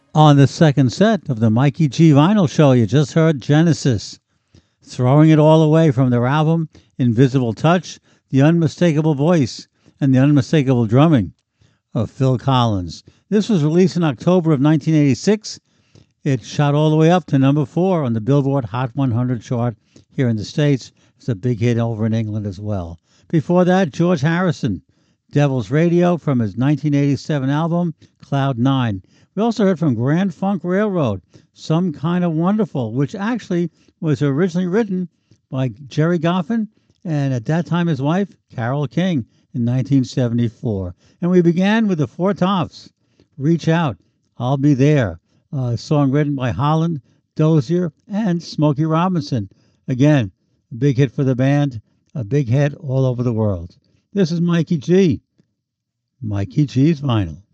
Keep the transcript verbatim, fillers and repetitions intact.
On the second set of the Mikey G Vinyl Show, you just heard Genesis, throwing it all away from their album Invisible Touch, the unmistakable voice and the unmistakable drumming of Phil Collins. This was released in October of nineteen eighty-six. It shot all the way up to number four on the Billboard Hot one hundred chart here in the States. It's a big hit over in England as well. Before that, George Harrison, Devil's Radio from his nineteen eighty-seven album Cloud Nine. We also heard from Grand Funk Railroad, Some Kind of Wonderful, which actually was originally written by Jerry Goffin and at that time his wife, Carole King, in nineteen seventy-four. And we began with the Four Tops, Reach Out, I'll Be There, a song written by Holland, Dozier, and Smokey Robinson. Again, a big hit for the band, a big hit all over the world. This is Mikey G, Mikey G's Vinyl.